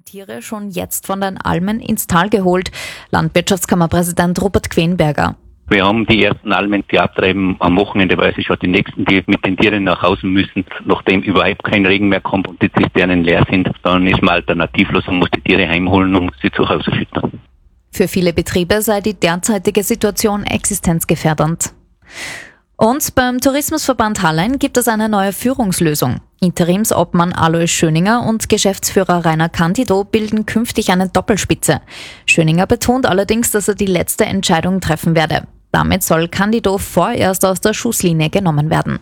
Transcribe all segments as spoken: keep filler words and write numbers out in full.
Tiere schon jetzt von den Almen ins Tal geholt. Landwirtschaftskammerpräsident Rupert Quenberger. Wir haben die ersten Almen, die abtreiben am Wochenende, weil sie schon die nächsten, die mit den Tieren nach Hause müssen, nachdem überhaupt kein Regen mehr kommt und die Zisternen leer sind. Dann ist man alternativlos und muss die Tiere heimholen und sie zu Hause füttern. Für viele Betriebe sei die derzeitige Situation existenzgefährdend. Und beim Tourismusverband Hallein gibt es eine neue Führungslösung. Interimsobmann Alois Schöninger und Geschäftsführer Rainer Candido bilden künftig eine Doppelspitze. Schöninger betont allerdings, dass er die letzte Entscheidung treffen werde. Damit soll Candido vorerst aus der Schusslinie genommen werden.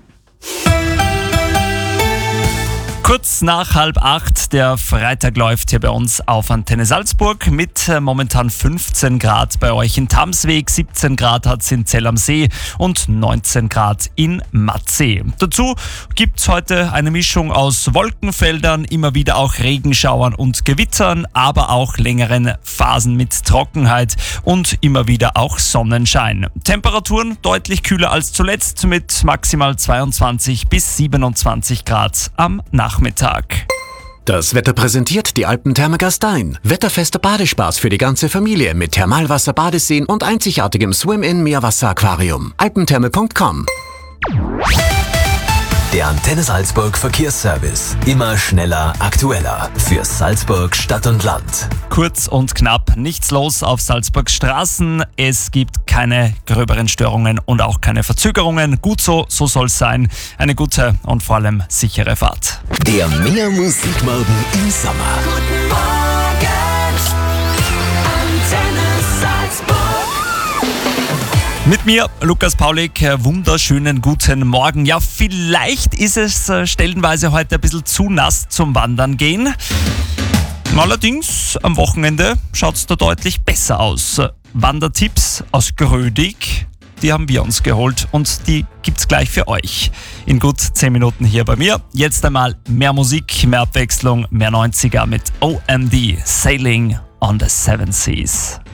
Kurz nach halb acht, der Freitag läuft hier bei uns auf Antenne Salzburg mit momentan fünfzehn Grad bei euch in Tamsweg, siebzehn Grad hat es in Zell am See und neunzehn Grad in Matzee. Dazu gibt es heute eine Mischung aus Wolkenfeldern, immer wieder auch Regenschauern und Gewittern, aber auch längeren Phasen mit Trockenheit und immer wieder auch Sonnenschein. Temperaturen deutlich kühler als zuletzt mit maximal zweiundzwanzig bis siebenundzwanzig Grad am Nachmittag. Nachmittag. Das Wetter präsentiert die Alpentherme Gastein. Wetterfester Badespaß für die ganze Familie mit Thermalwasser, Badeseen und einzigartigem Swim-In-Meerwasser-Aquarium. alpentherme punkt com. Der Antenne Salzburg Verkehrsservice. Immer schneller, aktueller. Für Salzburg Stadt und Land. Kurz und knapp, nichts los auf Salzburgs Straßen. Es gibt keine gröberen Störungen und auch keine Verzögerungen. Gut so, so soll es sein. Eine gute und vor allem sichere Fahrt. Der Mehr Musikmorgen im Sommer. Guten Morgen, Antenne Salzburg. Mit mir, Lukas Paulik, wunderschönen guten Morgen. Ja, vielleicht ist es stellenweise heute ein bisschen zu nass zum Wandern gehen. Allerdings am Wochenende schaut es da deutlich besser aus. Wandertipps aus Grödig, die haben wir uns geholt und die gibt's gleich für euch. In gut zehn Minuten hier bei mir. Jetzt einmal mehr Musik, mehr Abwechslung, mehr neunziger mit O M D, Sailing on the Seven Seas.